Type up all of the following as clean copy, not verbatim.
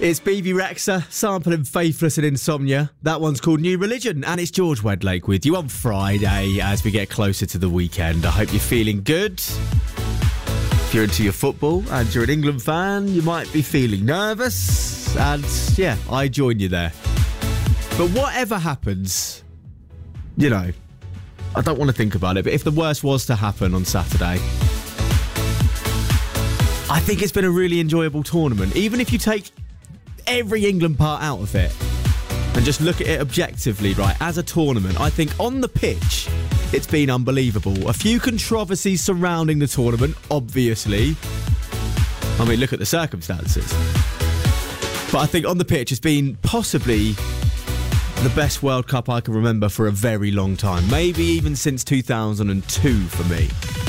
It's BB Rexa, sampling Faithless and Insomnia. That one's called New Religion, and it's George Wedlake with you on Friday as we get closer to the weekend. I hope you're feeling good. If you're into your football and you're an England fan, you might be feeling nervous. And yeah, I join you there. But whatever happens, you know, I don't want to think about it, but if the worst was to happen on Saturday, I think it's been a really enjoyable tournament. Even if you take every England part out of it and just look at it objectively, right, as a tournament, I think on the pitch it's been unbelievable. A few controversies surrounding the tournament, obviously. I mean, look at the circumstances. But I think on the pitch it's been possibly the best World Cup I can remember for a very long time. Maybe even since 2002 for me.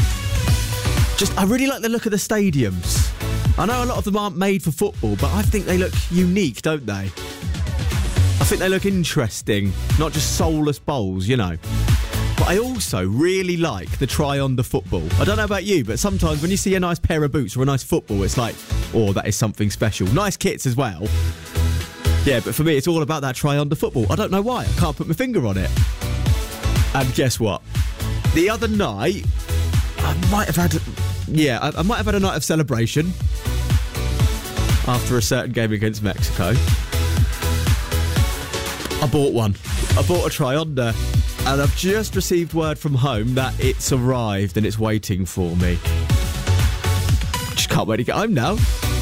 I really like the look of the stadiums. I know a lot of them aren't made for football, but I think they look unique, don't they? I think they look interesting, not just soulless bowls, you know. But I also really like the try-on the football. I don't know about you, but sometimes when you see a nice pair of boots or a nice football, it's like, oh, that is something special. Nice kits as well. Yeah, but for me, it's all about that try-on the football. I don't know why. I can't put my finger on it. And guess what? The other night, I might have had a night of celebration after a certain game against Mexico. I bought one. I bought a try-on-der, and I've just received word from home that it's arrived and it's waiting for me. Just can't wait to get home now.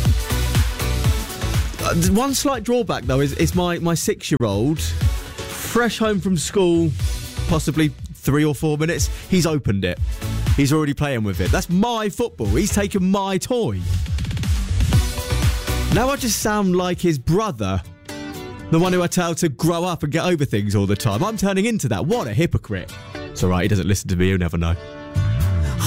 One slight drawback, though, is my 6-year-old, fresh home from school, possibly 3 or 4 minutes, he's opened it. He's already playing with it. That's my football. He's taken my toy. Now I just sound like his brother, the one who I tell to grow up and get over things all the time. I'm turning into that. What a hypocrite. It's all right, he doesn't listen to me, he'll never know.